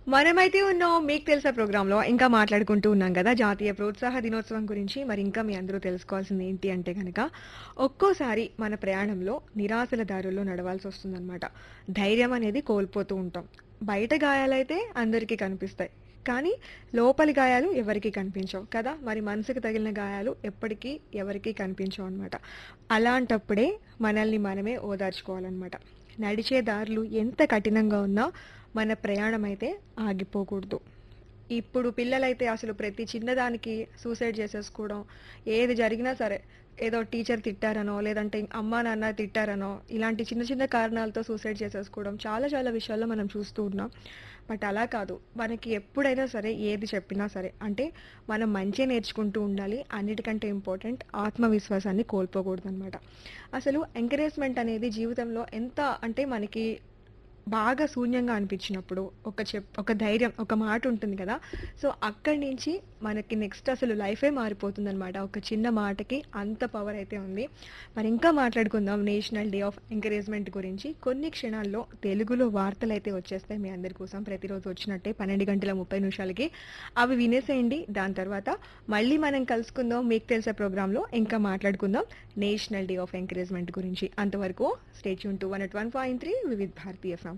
మనమైతే ఉన్నాం మీకు తెలుసా ప్రోగ్రాంలో ఇంకా మాట్లాడుకుంటూ ఉన్నాం కదా జాతీయ ప్రోత్సాహ దినోత్సవం గురించి. మరి ఇంకా మీ అందరూ తెలుసుకోవాల్సింది ఏంటి అంటే కనుక ఒక్కోసారి మన ప్రయాణంలో నిరాశల దారుల్లో నడవాల్సి వస్తుందన్నమాట. ధైర్యం అనేది కోల్పోతూ ఉంటాం. బయట గాయాలైతే అందరికీ కనిపిస్తాయి, కానీ లోపలి గాయాలు ఎవరికీ కనిపించవు కదా. మరి మనసుకు తగిలిన గాయాలు ఎప్పటికీ ఎవరికీ కనిపించవు అనమాట. అలాంటప్పుడే మనల్ని మనమే ఓదార్చుకోవాలన్నమాట. నడిచే దారులు ఎంత కఠినంగా ఉన్నా మన ప్రయాణం అయితే ఆగిపోకూడదు. ఇప్పుడు పిల్లలైతే అసలు ప్రతి చిన్నదానికి సూసైడ్ చేసేసుకోవడం, ఏది జరిగినా సరే ఏదో టీచర్ తిట్టారనో లేదంటే అమ్మా నాన్న తిట్టారనో ఇలాంటి చిన్న చిన్న కారణాలతో సూసైడ్ చేసేసుకోవడం చాలా చాలా విషయాల్లో మనం చూస్తూ ఉన్నాం. బట్ అలా కాదు, మనకి ఎప్పుడైనా సరే ఏది చెప్పినా సరే అంటే మనం మంచి నేర్చుకుంటూ ఉండాలి. అన్నిటికంటే ఇంపార్టెంట్ ఆత్మవిశ్వాసాన్ని కోల్పోకూడదు అనమాట. అసలు ఎంకరేజ్మెంట్ అనేది జీవితంలో ఎంత అంటే మనకి బాగా శూన్యంగా అనిపించినప్పుడు ఒక ధైర్యం, ఒక మాట ఉంటుంది కదా. సో అక్కడి నుంచి మనకి నెక్స్ట్ అసలు లైఫే మారిపోతుందన్నమాట. ఒక చిన్న మాటకి అంత పవర్ అయితే ఉంది. మరి ఇంకా మాట్లాడుకుందాం నేషనల్ డే ఆఫ్ ఎంకరేజ్మెంట్ గురించి. కొన్ని క్షణాల్లో తెలుగులో వార్తలు అయితే వచ్చేస్తాయి మీ అందరి కోసం, ప్రతిరోజు వచ్చినట్టే 12:30 అవి వినేసేయండి. దాని తర్వాత మళ్ళీ మనం కలుసుకుందాం మీకు తెలిసే ప్రోగ్రాంలో ఇంకా మాట్లాడుకుందాం నేషనల్ డే ఆఫ్ ఎంకరేజ్మెంట్ గురించి. అంతవరకు stay tune to 101.3 Vividh Bharatiya